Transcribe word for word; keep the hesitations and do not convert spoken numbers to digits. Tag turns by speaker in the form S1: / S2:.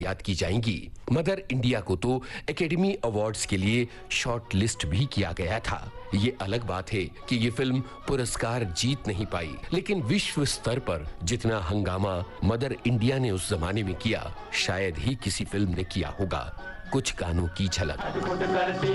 S1: याद की जाएंगी। मदर इंडिया को तो एकेडमी अवार्ड्स के लिए शॉर्ट लिस्ट भी किया गया था। ये अलग बात है कि ये फिल्म पुरस्कार जीत नहीं पाई, लेकिन विश्व स्तर पर जितना हंगामा मदर इंडिया ने उस जमाने में किया, शायद ही किसी फिल्म ने किया होगा। कुछ गानों की झलक।